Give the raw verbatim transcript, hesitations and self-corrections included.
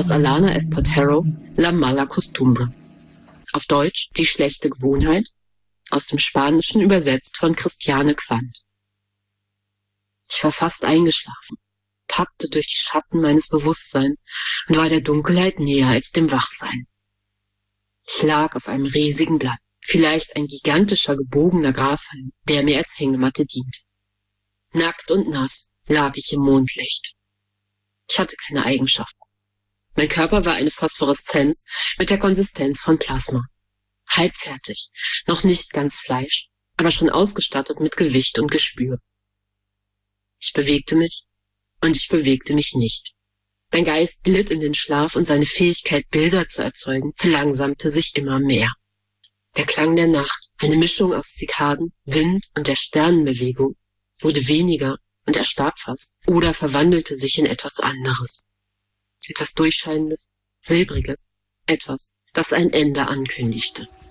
aus Alana Espartero, La Mala Costumbre. Auf Deutsch Die schlechte Gewohnheit, aus dem Spanischen übersetzt von Christiane Quandt. Ich war fast eingeschlafen, tappte durch die Schatten meines Bewusstseins und war der Dunkelheit näher als dem Wachsein. Ich lag auf einem riesigen Blatt, vielleicht ein gigantischer gebogener Grashalm, der mir als Hängematte dient. Nackt und nass lag ich im Mondlicht. Ich hatte keine Eigenschaften. Mein Körper war eine Phosphoreszenz mit der Konsistenz von Plasma. Halbfertig, noch nicht ganz Fleisch, aber schon ausgestattet mit Gewicht und Gespür. Ich bewegte mich und ich bewegte mich nicht. Mein Geist glitt in den Schlaf und seine Fähigkeit, Bilder zu erzeugen, verlangsamte sich immer mehr. Der Klang der Nacht, eine Mischung aus Zikaden, Wind und der Sternenbewegung, wurde weniger und erstarb fast oder verwandelte sich in etwas anderes. Etwas Durchscheinendes, Silbriges, etwas, das ein Ende ankündigte.